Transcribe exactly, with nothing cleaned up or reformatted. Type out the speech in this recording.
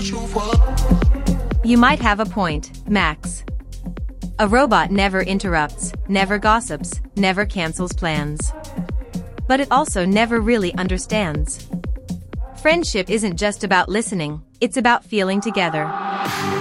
You might have a point, Max. A robot never interrupts, never gossips, never cancels plans. But it also never really understands. Friendship isn't just about listening, it's about feeling together.